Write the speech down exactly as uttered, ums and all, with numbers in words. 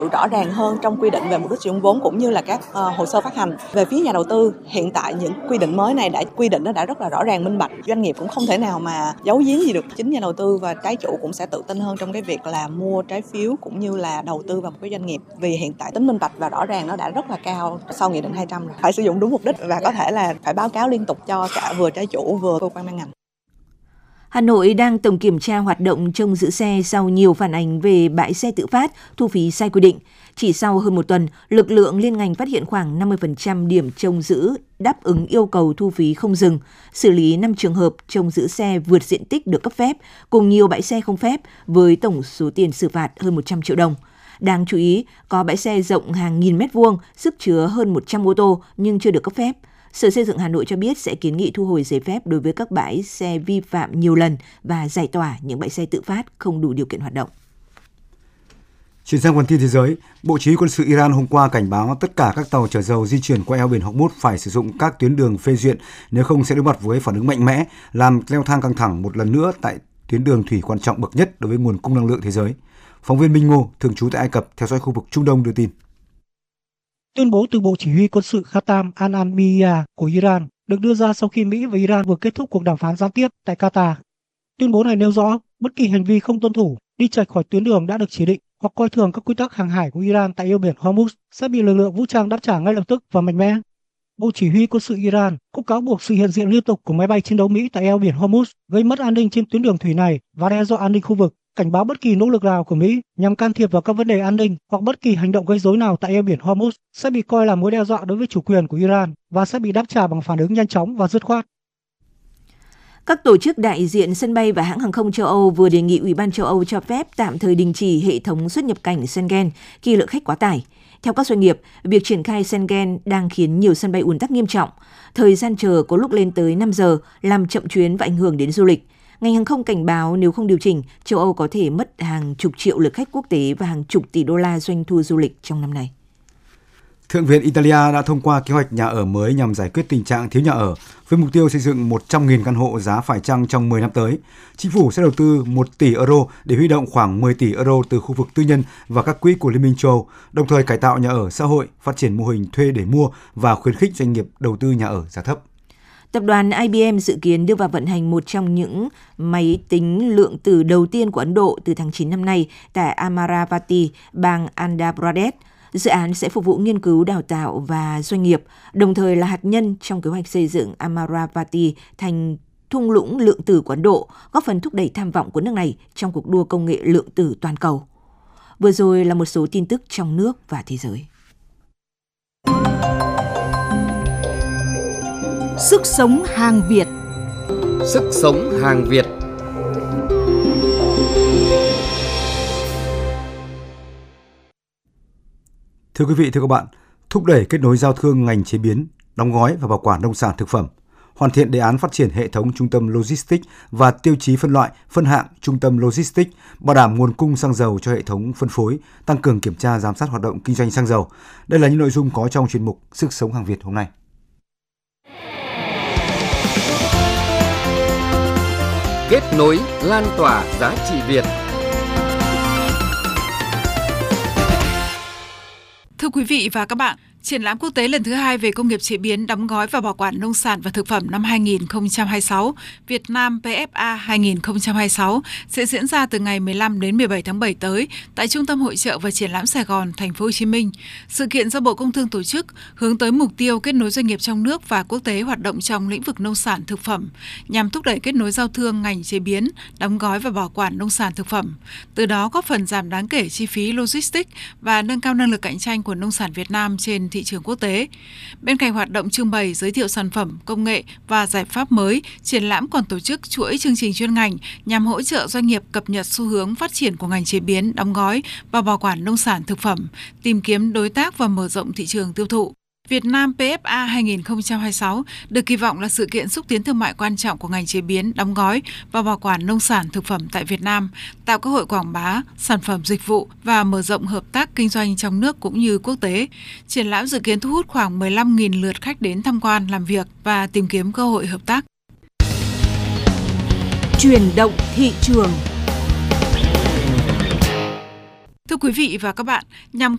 rõ ràng hơn trong quy định về mục đích sử dụng vốn cũng như là các uh, hồ sơ phát hành. Về phía nhà đầu tư, hiện tại những quy định mới này đã quy định nó đã rất là rõ ràng minh bạch, doanh nghiệp cũng không thể nào mà giấu giếm gì được. Chính nhà đầu tư và trái chủ cũng sẽ tự tin hơn trong cái việc là mua trái phiếu cũng như là đầu tư vào một cái doanh nghiệp, vì hiện tại tính minh bạch và rõ ràng nó đã rất là cao sau nghị định hai trăm rồi. Phải sử dụng đúng mục đích và có thể là phải báo cáo liên tục cho cả vừa trái chủ vừa cơ quan ban ngành. Hà Nội đang tổng kiểm tra hoạt động trông giữ xe sau nhiều phản ánh về bãi xe tự phát, thu phí sai quy định. Chỉ sau hơn một tuần, lực lượng liên ngành phát hiện khoảng năm mươi phần trăm điểm trông giữ đáp ứng yêu cầu thu phí không dừng, xử lý năm trường hợp trông giữ xe vượt diện tích được cấp phép, cùng nhiều bãi xe không phép với tổng số tiền xử phạt hơn một trăm triệu đồng. Đáng chú ý, có bãi xe rộng hàng nghìn mét vuông, sức chứa hơn một trăm ô tô nhưng chưa được cấp phép. Sở Xây dựng Hà Nội cho biết sẽ kiến nghị thu hồi giấy phép đối với các bãi xe vi phạm nhiều lần và giải tỏa những bãi xe tự phát không đủ điều kiện hoạt động. Chuyển sang phần tin thế giới, Bộ Chỉ huy Quân sự Iran hôm qua cảnh báo tất cả các tàu chở dầu di chuyển qua eo biển Hormuz phải sử dụng các tuyến đường phê duyệt, nếu không sẽ đối mặt với phản ứng mạnh mẽ, làm leo thang căng thẳng một lần nữa tại tuyến đường thủy quan trọng bậc nhất đối với nguồn cung năng lượng thế giới. Phóng viên Minh Ngô, thường trú tại Ai Cập, theo dõi khu vực Trung Đông đưa tin. Tuyên bố từ Bộ Chỉ huy Quân sự Khatam al-Almiya của Iran được đưa ra sau khi Mỹ và Iran vừa kết thúc cuộc đàm phán gián tiếp tại Qatar. Tuyên bố này nêu rõ bất kỳ hành vi không tuân thủ, đi chệch khỏi tuyến đường đã được chỉ định hoặc coi thường các quy tắc hàng hải của Iran tại eo biển Hormuz sẽ bị lực lượng vũ trang đáp trả ngay lập tức và mạnh mẽ. Bộ Chỉ huy Quân sự Iran cũng cáo buộc sự hiện diện liên tục của máy bay chiến đấu Mỹ tại eo biển Hormuz gây mất an ninh trên tuyến đường thủy này và đe dọa an ninh khu vực, cảnh báo bất kỳ nỗ lực nào của Mỹ nhằm can thiệp vào các vấn đề an ninh hoặc bất kỳ hành động gây rối nào tại eo biển Hormuz sẽ bị coi là mối đe dọa đối với chủ quyền của Iran và sẽ bị đáp trả bằng phản ứng nhanh chóng và dứt khoát. Các tổ chức đại diện sân bay và hãng hàng không châu Âu vừa đề nghị Ủy ban châu Âu cho phép tạm thời đình chỉ hệ thống xuất nhập cảnh Schengen khi lượng khách quá tải. Theo các doanh nghiệp, việc triển khai Schengen đang khiến nhiều sân bay ùn tắc nghiêm trọng. Thời gian chờ có lúc lên tới năm giờ, làm chậm chuyến và ảnh hưởng đến du lịch. Ngành hàng không cảnh báo nếu không điều chỉnh, châu Âu có thể mất hàng chục triệu lượt khách quốc tế và hàng chục tỷ đô la doanh thu du lịch trong năm nay. Thượng viện Italia đã thông qua kế hoạch nhà ở mới nhằm giải quyết tình trạng thiếu nhà ở, với mục tiêu xây dựng một trăm nghìn căn hộ giá phải chăng trong mười năm tới. Chính phủ sẽ đầu tư một tỷ euro để huy động khoảng mười tỷ euro từ khu vực tư nhân và các quỹ của Liên minh châu Âu, đồng thời cải tạo nhà ở xã hội, phát triển mô hình thuê để mua và khuyến khích doanh nghiệp đầu tư nhà ở giá thấp. Tập đoàn I B M dự kiến đưa vào vận hành một trong những máy tính lượng tử đầu tiên của Ấn Độ từ tháng chín năm nay tại Amaravati, bang Andhra Pradesh. Dự án sẽ phục vụ nghiên cứu, đào tạo và doanh nghiệp, đồng thời là hạt nhân trong kế hoạch xây dựng Amaravati thành thung lũng lượng tử của Ấn Độ, góp phần thúc đẩy tham vọng của nước này trong cuộc đua công nghệ lượng tử toàn cầu. Vừa rồi là một số tin tức trong nước và thế giới. Sức sống hàng Việt. Sức sống hàng Việt. Thưa quý vị, thưa các bạn, thúc đẩy kết nối giao thương ngành chế biến, đóng gói và bảo quản nông sản thực phẩm, hoàn thiện đề án phát triển hệ thống trung tâm logistics và tiêu chí phân loại, phân hạng trung tâm logistics, bảo đảm nguồn cung xăng dầu cho hệ thống phân phối, tăng cường kiểm tra giám sát hoạt động kinh doanh xăng dầu. Đây là những nội dung có trong chuyên mục Sức sống hàng Việt hôm nay. Kết nối, lan tỏa giá trị Việt. Thưa quý vị và các bạn, triển lãm quốc tế lần thứ hai về công nghiệp chế biến, đóng gói và bảo quản nông sản và thực phẩm năm hai không hai sáu, Việt Nam pê ép a hai không hai sáu sẽ diễn ra từ ngày mười lăm đến mười bảy tháng bảy tới tại Trung tâm Hội chợ và Triển lãm Sài Gòn, Thành phố Hồ Chí Minh. Sự kiện do Bộ Công Thương tổ chức hướng tới mục tiêu kết nối doanh nghiệp trong nước và quốc tế hoạt động trong lĩnh vực nông sản thực phẩm, nhằm thúc đẩy kết nối giao thương ngành chế biến, đóng gói và bảo quản nông sản thực phẩm. Từ đó góp phần giảm đáng kể chi phí logistics và nâng cao năng lực cạnh tranh của nông sản Việt Nam trên thị trường quốc tế. Bên cạnh hoạt động trưng bày, giới thiệu sản phẩm, công nghệ và giải pháp mới, triển lãm còn tổ chức chuỗi chương trình chuyên ngành nhằm hỗ trợ doanh nghiệp cập nhật xu hướng phát triển của ngành chế biến, đóng gói và bảo quản nông sản thực phẩm, tìm kiếm đối tác và mở rộng thị trường tiêu thụ. Việt Nam pê ép a hai không hai sáu được kỳ vọng là sự kiện xúc tiến thương mại quan trọng của ngành chế biến, đóng gói và bảo quản nông sản thực phẩm tại Việt Nam, tạo cơ hội quảng bá sản phẩm dịch vụ và mở rộng hợp tác kinh doanh trong nước cũng như quốc tế. Triển lãm dự kiến thu hút khoảng mười lăm nghìn lượt khách đến tham quan, làm việc và tìm kiếm cơ hội hợp tác. Chuyển động thị trường. Thưa quý vị và các bạn, nhằm